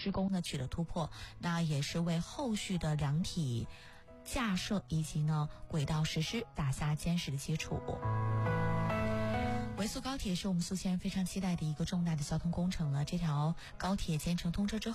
施工呢取得突破，那也是为后续的量体架设以及呢轨道实施打下坚实的基础。维苏高铁是我们宿迁人非常期待的一个重大的交通工程了。这条高铁建成通车之后